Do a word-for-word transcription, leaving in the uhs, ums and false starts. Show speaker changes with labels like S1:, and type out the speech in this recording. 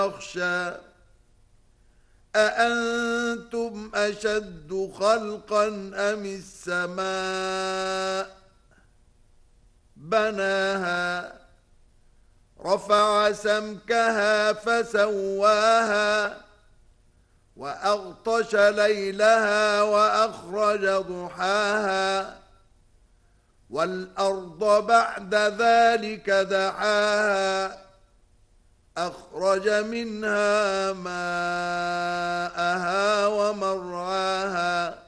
S1: يخشى أأنتم أشد خلقا أم السماء بناها رفع سمكها فسواها وأغطش ليلها وأخرج ضحاها والأرض بعد ذلك دحاها أخرج منها ماءها ومرعاها